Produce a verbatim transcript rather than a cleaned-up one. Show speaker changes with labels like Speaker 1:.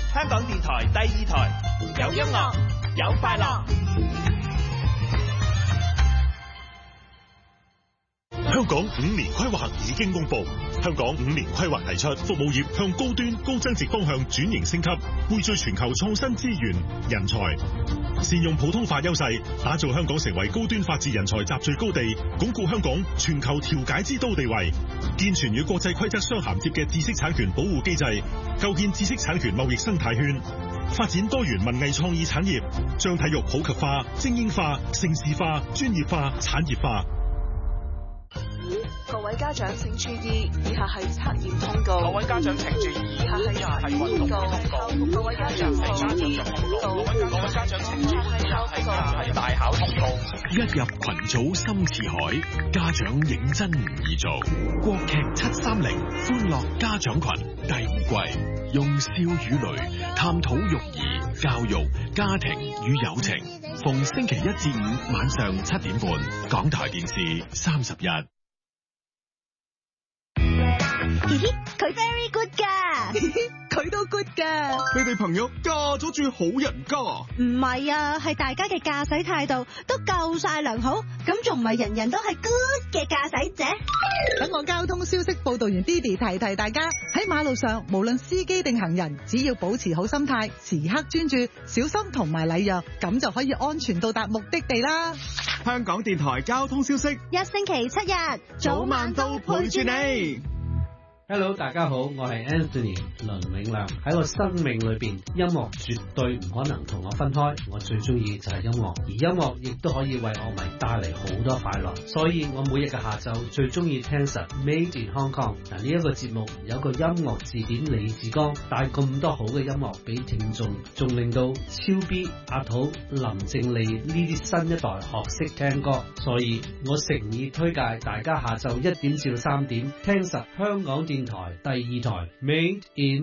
Speaker 1: 香港電台第二台，有音樂，有快樂。
Speaker 2: 香港五年規劃已經公布，香港五年規劃提出服務業向高端高增值方向轉型升級，匯聚全球創新資源、人才，善用普通法優勢，打造香港成為高端法治人才集聚高地，鞏固香港全球調解之都地位，健全與國際規則相銜接嘅知識產權保護機制，構建知識產權貿易生態圈，發展多元文藝創意產業，將體育普及化、精英化、城市化、專業化、產業化。
Speaker 3: 各位家長請注意，以下係測驗通告。
Speaker 1: 各位家長請注意，
Speaker 3: 以下係查驗通告。各位家長請注意，各位家長請注意，以下係
Speaker 1: 大考通告。
Speaker 2: 一入群組深似海，家長認真唔易做。國劇七三零歡樂家長群第二季，用笑與淚探討育兒、教育、家庭與友情。逢星期一至五晚上七點半，港台電視三十一。
Speaker 4: 嘻嘻，佢 very good 噶，
Speaker 5: 佢都 good 噶。你哋朋友嫁咗住好人家？
Speaker 4: 唔係啊，係大家嘅駕駛態度都夠晒良好，咁仲唔係人人都係 good 嘅駕駛者？
Speaker 5: 等我交通消息報道員 Didi 提提大家，喺馬路上無論司機定行人，只要保持好心態，時刻專注、小心同埋禮讓，咁就可以安全到達目的地啦。香港電台交通消息，
Speaker 4: 一星期七日，
Speaker 5: 早晚都陪住你。
Speaker 6: Hello， 大家好，我係 Anthony 倫永亮。喺我生命裏邊，音樂絕對唔可能同我分開。我最中意就係音樂，而音樂亦都可以為樂迷帶嚟好多快樂。所以我每日嘅下晝最中意聽實 Made in Hong Kong。嗱，呢一個節目有個音樂字典李志剛帶咁多好嘅音樂俾聽眾，仲令到超 B、阿土、林靜麗呢啲新一代學識聽歌。所以我誠意推介大家下晝一點至到三點聽實香港電台第二台 Made in